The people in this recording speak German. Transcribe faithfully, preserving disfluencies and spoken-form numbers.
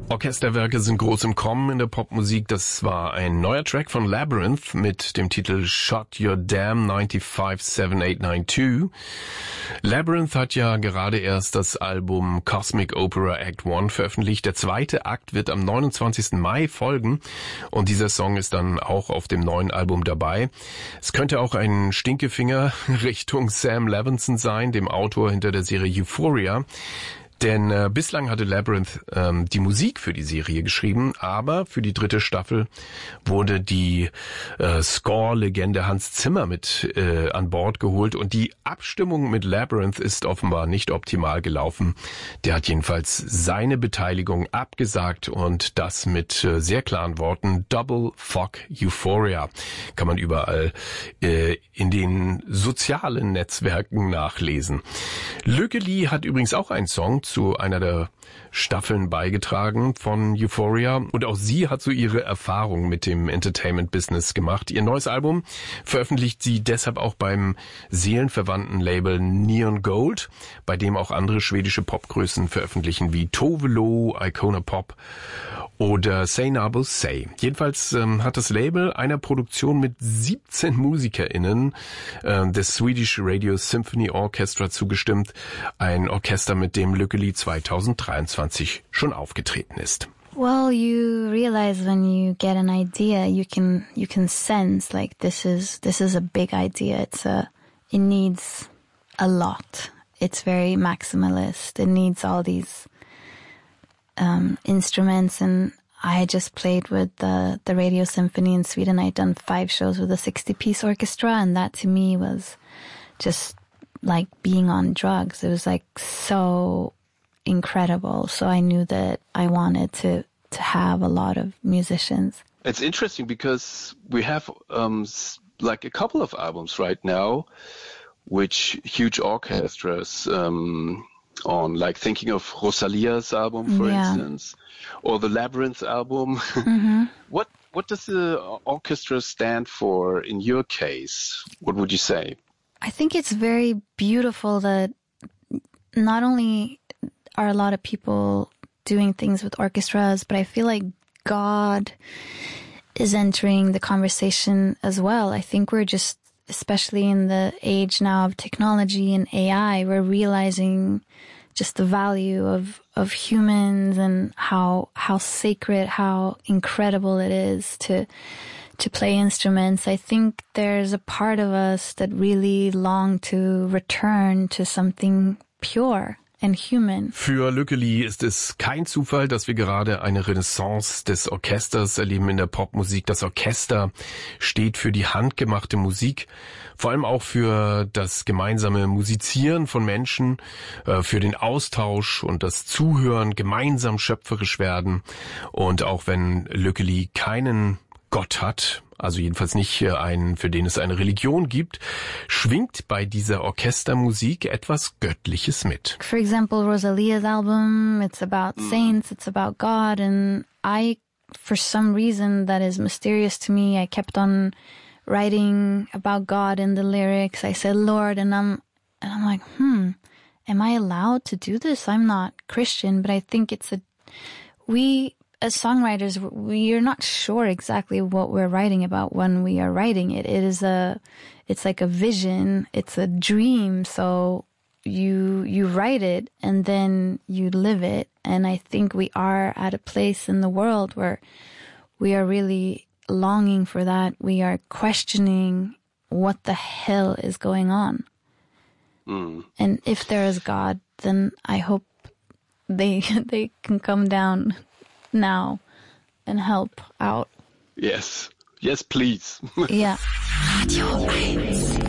Orchesterwerke sind groß im Kommen in der Popmusik. Das war ein neuer Track von Labrinth mit dem Titel Shut Your Damn nine five seven eight nine two. Labrinth hat ja gerade erst das Album Cosmic Opera Act One veröffentlicht. Der zweite Akt wird am neunundzwanzigsten Mai folgen und dieser Song ist dann auch auf dem neuen Album dabei. Es könnte auch ein Stinkefinger Richtung Sam Levinson sein, dem Autor hinter der Serie Euphoria. Denn äh, bislang hatte Labrinth ähm, die Musik für die Serie geschrieben, aber für die dritte Staffel wurde die äh, Score-Legende Hans Zimmer mit äh, an Bord geholt und die Abstimmung mit Labrinth ist offenbar nicht optimal gelaufen. Der hat jedenfalls seine Beteiligung abgesagt und das mit äh, sehr klaren Worten: Double fuck Euphoria. Kann man überall äh, in den sozialen Netzwerken nachlesen. Lückeli hat übrigens auch einen Song zu einer der Staffeln beigetragen von Euphoria und auch sie hat so ihre Erfahrung mit dem Entertainment-Business gemacht. Ihr neues Album veröffentlicht sie deshalb auch beim seelenverwandten Label Neon Gold, bei dem auch andere schwedische Popgrößen veröffentlichen wie Tove Lo, Icona Pop oder Say Nabo Say. Jedenfalls ähm, hat das Label einer Produktion mit siebzehn MusikerInnen äh, des Swedish Radio Symphony Orchestra zugestimmt. Ein Orchester, mit dem Lückeli zweitausenddreiundzwanzig schon aufgetreten ist. Well, you realize when you get an idea, you can you can sense like this is this is a big idea. It's a it needs a lot. It's very maximalist. It needs all these um instruments, and I just played with the the Radio Symphony in Sweden. I'd done five shows with a sixty-piece orchestra, and that to me was just like being on drugs. It was like so incredible. So I knew that I wanted to to have a lot of musicians. It's interesting because we have um like a couple of albums right now which huge orchestras um on, like thinking of Rosalia's album, for yeah. instance, or the Labrinth album. Mm-hmm. What what does the orchestra stand for in your case? What would you say? I think it's very beautiful that not only are a lot of people doing things with orchestras, but I feel like God is entering the conversation as well. I think we're just, especially in the age now of technology and A I, we're realizing just the value of, of humans and how, how sacred, how incredible it is to, to play instruments. I think there's a part of us that really long to return to something pure and human. Für Lückeli ist es kein Zufall, dass wir gerade eine Renaissance des Orchesters erleben in der Popmusik. Das Orchester steht für die handgemachte Musik, vor allem auch für das gemeinsame Musizieren von Menschen, für den Austausch und das Zuhören, gemeinsam schöpferisch werden. Und auch wenn Lückeli keinen Gott hat, also jedenfalls nicht einen, für den es eine Religion gibt, schwingt bei dieser Orchestermusik etwas Göttliches mit. For example, Rosalia's album, it's about saints, it's about God, and I, for some reason that is mysterious to me, I kept on writing about God in the lyrics. I said, Lord, and I'm, and I'm like, hmm, am I allowed to do this? I'm not Christian, but I think it's a, we, as songwriters, we're not sure exactly what we're writing about when we are writing it. It is a, it's like a vision, it's a dream. So you, you write it and then you live it. And I think we are at a place in the world where we are really longing for that. We are questioning what the hell is going on. Mm. And if there is God, then I hope they, they can come down now and help out. Yes. Yes, please. Yeah. Radio eins.